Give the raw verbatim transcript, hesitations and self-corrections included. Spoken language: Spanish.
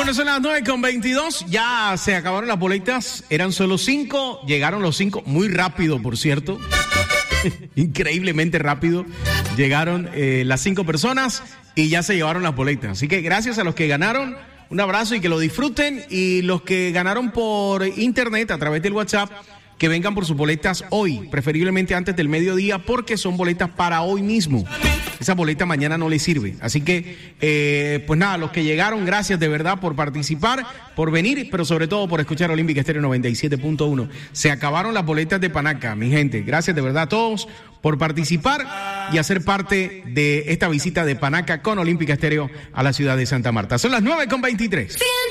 Bueno, son las nueve con veintidós. Ya se acabaron las boletas. Eran solo cinco. Llegaron los cinco. Muy rápido, por cierto. Increíblemente rápido. Llegaron eh, las cinco personas y ya se llevaron las boletas. Así que gracias a los que ganaron. Un abrazo y que lo disfruten. Y los que ganaron por internet a través del WhatsApp, que vengan por sus boletas hoy, preferiblemente antes del mediodía, porque son boletas para hoy mismo. Esa boleta mañana no les sirve. Así que, eh, pues nada, los que llegaron, gracias de verdad por participar, por venir, pero sobre todo por escuchar Olímpica Estéreo noventa y siete punto uno. Se acabaron las boletas de Panaca, mi gente. Gracias de verdad a todos por participar y hacer parte de esta visita de Panaca con Olímpica Estéreo a la ciudad de Santa Marta. Son las nueve con veintitrés.